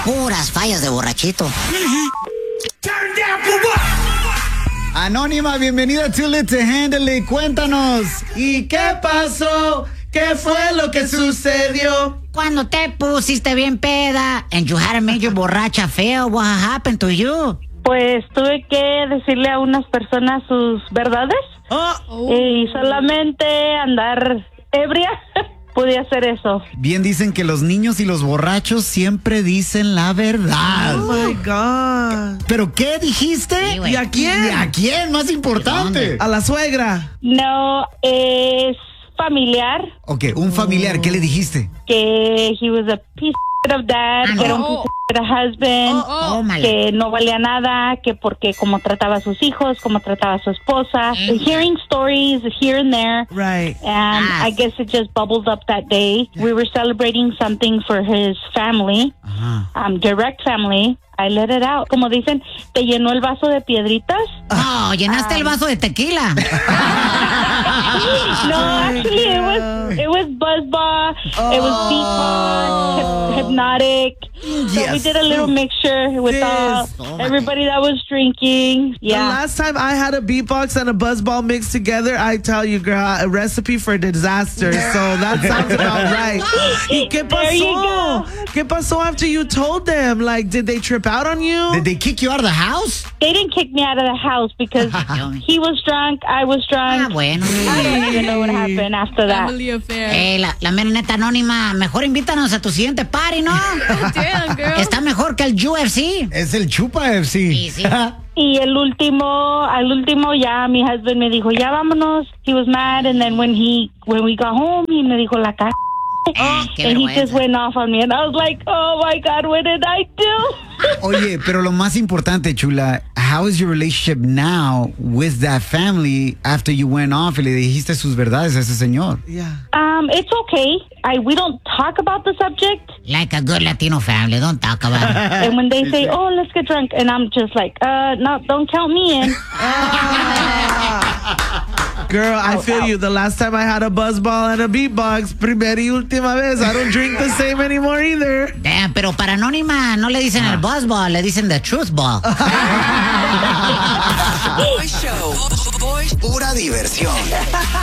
Puras fallas de borrachito. Anónima, bienvenida a Too Lit to Handle It. Cuéntanos. ¿Y qué pasó? ¿Qué fue lo que sucedió? Cuando te pusiste bien peda and you had a major borracha feel, what happened to you? Pues tuve que decirle a unas personas sus verdades y solamente andar ebria podía hacer eso. Bien dicen que los niños y los borrachos siempre dicen la verdad. Oh my God. ¿Pero qué dijiste? Sí, güey. ¿Y a quién? ¿Y a quién? Más importante. A la suegra. No, es familiar, Ok, un familiar, ¿qué le dijiste? que he was a piece of dad, que era un piece of husband, Oh, my. que no valía nada, que porque como trataba a sus hijos, como trataba a su esposa. Hearing stories here and there. Right. And I guess it just bubbled up that day. We were celebrating something for his family, direct family. I let it out. Como dicen, ¿te llenó el vaso de piedritas? Oh, llenaste el vaso de tequila. No, actually, it was buzzball, it was beatbox, hypnotic. So we did a little mixture with everybody that was drinking. The Yeah. last time I had a beatbox and a buzzball mixed together, I tell you, girl, a recipe for disaster. So that sounds about right. ¿Y qué There you pasó? go. ¿Qué pasó after you told them? Like, did they trip out on you? Did they kick you out of the house? They didn't kick me out of the house because he was drunk, I was Ah, drunk. bueno. I don't even know what happened after that. Family affair. La mera neta Anónima, mejor invítanos a tu siguiente party, ¿no? Damn, girl. Está mejor que el UFC. Es el Chupa FC. Sí, sí. Y al último ya mi husband me dijo, ya vámonos. He was mad, and then when we got home, he me dijo la cara. Qué And he vergüenza. just went off on me, and I was like, oh my God, what did I do? Oye, pero lo más importante, chula, how is your relationship now with that family after you went off y le dijiste sus verdades a ese señor? Yeah. It's okay. We don't talk about the subject. Like a good Latino family, don't talk about it. And when they say, oh, let's get drunk, and I'm just like, no, don't count me in. Girl, I feel you. The last time I had a buzzball and a beatbox, primera y última vez. I don't drink the same anymore either. Damn, pero para Anónima no le dicen el buzzball, le dicen the truth ball. Show. Pura diversión.